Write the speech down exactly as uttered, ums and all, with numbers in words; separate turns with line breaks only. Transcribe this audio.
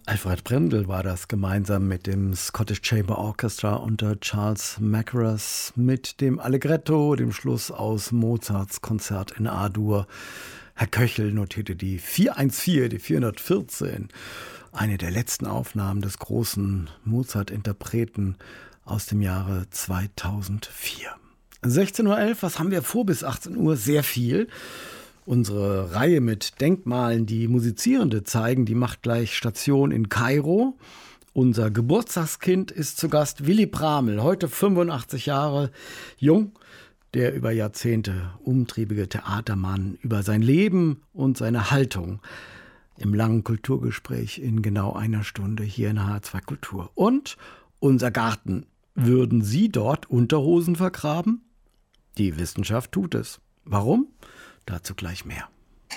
Alfred Brendel war das gemeinsam mit dem Scottish Chamber Orchestra unter Charles Mackerras mit dem Allegretto, dem Schluss aus Mozarts Konzert in A-Dur. Herr Köchel notierte die vierhundertvierzehn, die vierhundertvierzehn, eine der letzten Aufnahmen des großen Mozart-Interpreten aus dem Jahre zweitausendvier. sechzehn Uhr elf, was haben wir vor bis achtzehn Uhr? Sehr viel. Unsere Reihe mit Denkmalen, die Musizierende zeigen, die macht gleich Station in Kairo. Unser Geburtstagskind ist zu Gast, Willy Pramel, heute fünfundachtzig Jahre jung, der über Jahrzehnte umtriebige Theatermann, über sein Leben und seine Haltung im langen Kulturgespräch in genau einer Stunde hier in H R zwei Kultur. Und unser Garten. Würden Sie dort Unterhosen vergraben? Die Wissenschaft tut es. Warum? Dazu gleich mehr.